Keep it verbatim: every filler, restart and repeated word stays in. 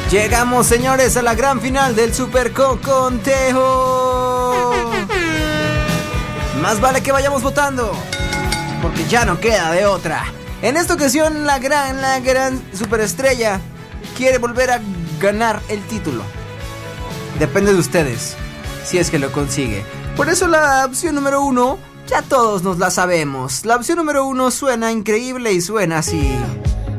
Llegamos, señores, a la gran final del Super Cocontejo. Más vale que vayamos votando, porque ya no queda de otra. En esta ocasión, la gran, la gran superestrella quiere volver a ganar el título. Depende de ustedes, si es que lo consigue. Por eso la opción número uno, ya todos nos la sabemos. La opción número uno suena increíble y suena así.